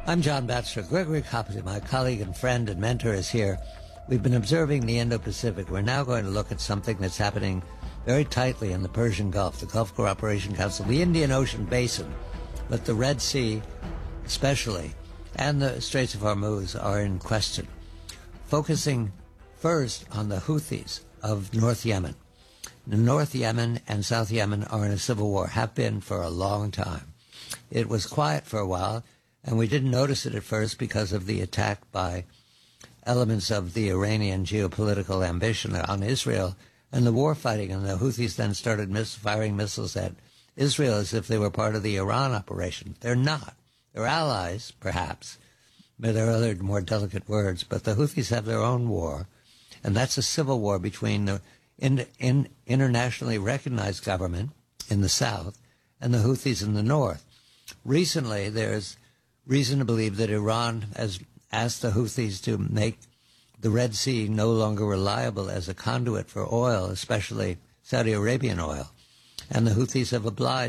I'm John Batchelor. Gregory Copley, my colleague and friend and mentor, is here. We've been observing the Indo-Pacific. We're now going to look at something that's happening very tightly in the Persian Gulf, the Gulf Cooperation Council, the Indian Ocean Basin, but the Red Sea especially, and the Straits of Hormuz are in question. Focusing first on the Houthis of North Yemen. North Yemen and South Yemen are in a civil war, have been for a long time. It was quiet for a while, and we didn't notice it at first because of the attack by elements of the Iranian geopolitical ambition on Israel and the war fighting. And the Houthis then started firing missiles at Israel as if they were part of the Iran operation. They're not. They're allies, perhaps, but there are other more delicate words. But the Houthis have their own war, and that's a civil war between the internationally recognized government in the south and the Houthis in the north. Recently, there's reason to believe that Iran has asked the Houthis to make the Red Sea no longer reliable as a conduit for oil, especially Saudi Arabian oil. And the Houthis have obliged.